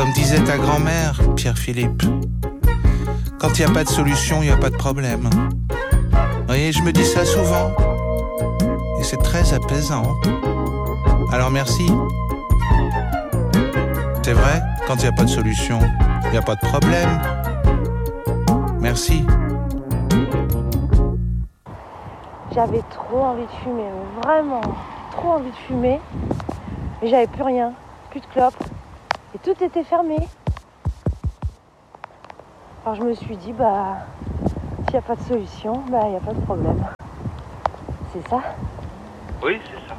Comme disait ta grand-mère, Pierre-Philippe, quand il n'y a pas de solution, il n'y a pas de problème. Oui, je me dis ça souvent. Et c'est très apaisant. Alors merci. C'est vrai, quand il n'y a pas de solution, il n'y a pas de problème. Merci. J'avais trop envie de fumer, mais vraiment trop envie de fumer. Mais j'avais plus rien, plus de clopes. Et tout était fermé. Alors je me suis dit, s'il n'y a pas de solution, il n'y a pas de problème. C'est ça ? Oui, c'est ça.